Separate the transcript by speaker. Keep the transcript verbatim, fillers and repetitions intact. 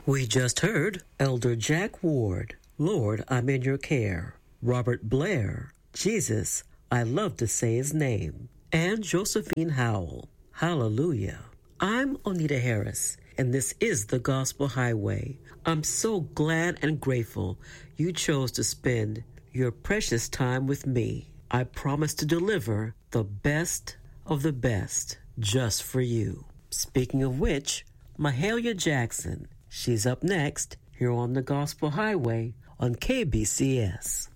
Speaker 1: We just heard Elder Jack Ward, Lord, I'm in your care. Robert Blair, Jesus, I love to say his name. And Josephine Howell, Hallelujah. I'm Onita Harris, and this is the Gospel Highway. I'm so glad and grateful you chose to spend your precious time with me. I promise to deliver the best of the best just for you. Speaking of which, Mahalia Jackson, she's up next here on the Gospel Highway on K B C S.